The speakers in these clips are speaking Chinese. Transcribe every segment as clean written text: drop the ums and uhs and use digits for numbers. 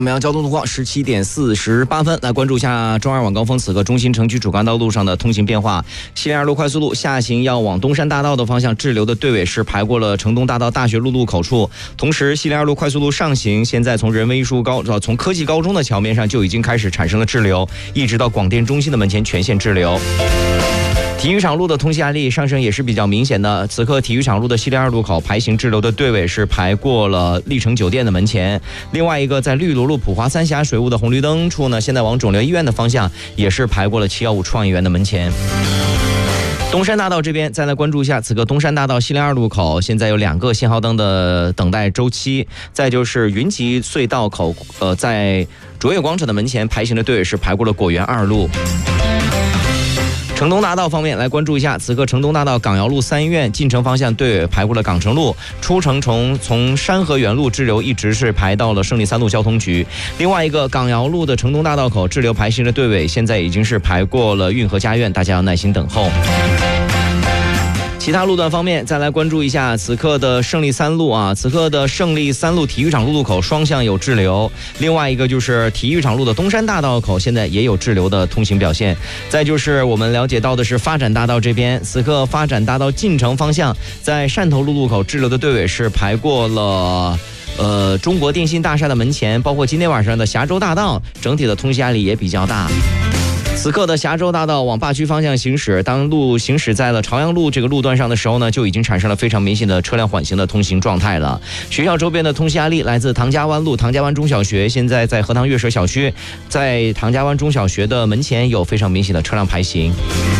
我们要交通路况17点48分，来关注一下中2晚高峰此刻中心城区主干道路上的通行变化。西林2路快速路下行要往东山大道的方向滞留的队尾是排过了城东大道大学路路口处，同时西林2路快速路上行，现在从人文艺术从科技高中的桥面上就已经开始产生了滞留，一直到广电中心的门前全线滞留。体育场路的通行压力上升也是比较明显的，此刻体育场路的西林2路口排行滞留的队尾是排过了丽城酒店的门前，另外一个在绿萝路普华三峡水务的红绿灯处呢，现在往肿瘤医院的方向也是排过了715创意园的门前。东山大道这边再来关注一下，此刻东山大道西林2路口现在有2个信号灯的等待周期，再就是云集隧道口在卓越广场的门前排行的队尾是排过了果园2路。城东大道方面来关注一下，此刻城东大道港瑶路三医院进城方向队尾排过了港城路，出城从山河园路滞留一直是排到了胜利3路交通局。另外一个港瑶路的城东大道口滞留排行的队尾现在已经是排过了运河家苑，大家要耐心等候。其他路段方面，再来关注一下此刻的胜利3路此刻的胜利3路体育场路口双向有滞留，另外一个就是体育场路的东山大道口现在也有滞留的通行表现。再就是我们了解到的是发展大道这边，此刻发展大道进城方向在汕头路路口滞留的队尾是排过了中国电信大厦的门前，包括今天晚上的峡州大道，整体的通行压力也比较大。此刻的峡州大道往坝区方向行驶，当路行驶在了朝阳路这个路段上的时候呢，就已经产生了非常明显的车辆缓行的通行状态了。学校周边的通行压力来自唐家湾路唐家湾中小学，现在在荷塘月舍小区，在唐家湾中小学的门前有非常明显的车辆排行。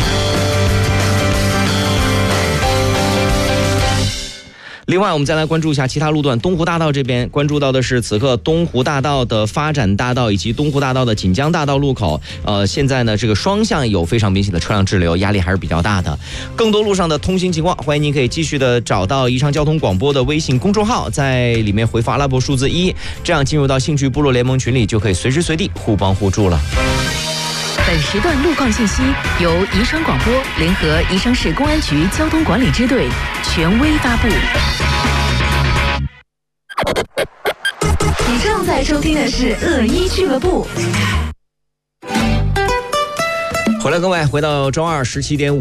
另外我们再来关注一下其他路段，东湖大道这边关注到的是此刻东湖大道的发展大道以及东湖大道的锦江大道路口，现在呢这个双向有非常明显的车辆滞留，压力还是比较大的。更多路上的通行情况，欢迎您可以继续的找到宜昌交通广播的微信公众号，在里面回复阿拉伯数字1，这样进入到兴趣部落联盟群里就可以随时随地互帮互助了。 本时段路况信息由宜昌广播联合宜昌市公安局交通管理支队权威发布。你正在收听的是恶一俱乐部。 回来各位，回到周二17点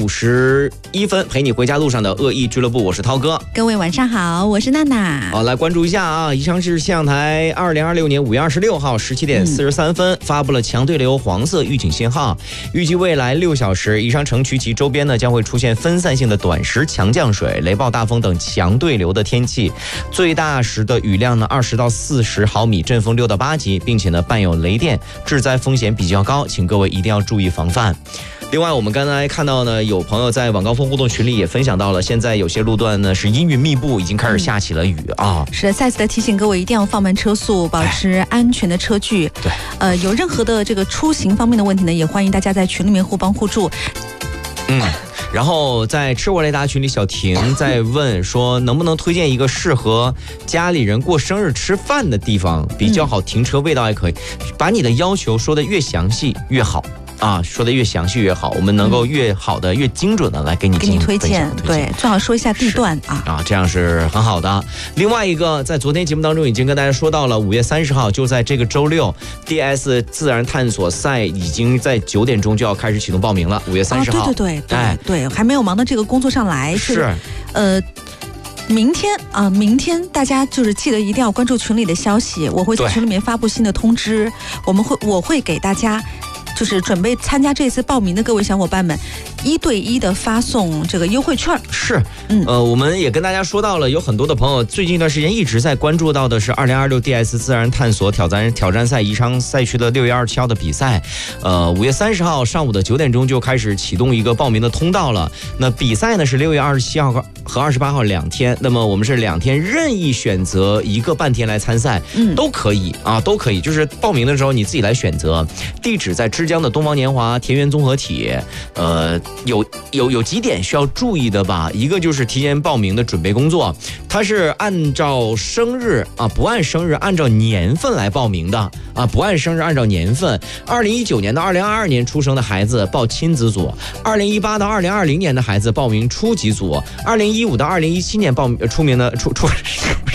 51分，陪你回家路上的恶意俱乐部，我是涛哥。 各位晚上好，我是娜娜。 好，来关注一下宜昌市气象台2026年5月26号17点43分发布了强对流黄色预警信号，预计未来6小时，宜昌城区及周边呢将会出现分散性的短时强降水、雷暴大风等强对流的天气，最大时的雨量呢20到40毫米，阵风6到8级，并且呢伴有雷电，致灾风险比较高，请各位一定要注意防范。另外我们刚才看到呢，有朋友在晚高峰互动群里也分享到了，现在有些路段呢是阴云密布，已经开始下起了雨是的，再次的提醒各位一定要放慢车速，保持安全的车距。 对， 有任何的这个出行方面的问题呢，也欢迎大家在群里面互帮互助。 然后在吃我雷达群里，小婷在问说，能不能推荐一个适合家里人过生日吃饭的地方，比较好停车，味道还可以，把你的要求说的越详细越好。说的越详细越好，我们能够越好的、越精准的来给你推荐。对，最好说一下地段这样是很好的。另外一个，在昨天节目当中已经跟大家说到了，5月30号就在这个周六 ，DS 自然探索赛已经在9点钟就要开始启动报名了。5月30号， 对，还没有忙到这个工作上来。 是， 明天大家就是记得一定要关注群里的消息，我会在群里面发布新的通知，我会给大家。就是准备参加这次报名的各位小伙伴们，1对1的发送这个优惠券。 是，我们也跟大家说到了，有很多的朋友最近一段时间一直在关注到的是2026 DS 自然探索挑战赛宜昌赛区的6月27号的比赛。5月30号上午的9点钟就开始启动一个报名的通道了。那比赛呢是6月27号和28号2天，那么我们是2天任意选择一个半天来参赛，都可以，就是报名的时候你自己来选择。地址在枝江的东方年华田园综合体。有几点需要注意的吧？一个就是提前报名的准备工作，它是按照生日不按生日，按照年份来报名的不按生日，按照年份。2019年到2022年出生的孩子报亲子组，2018到2020年的孩子报名初级组，2015到2017年出名的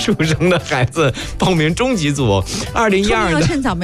出生的孩子报名中级组。2012年。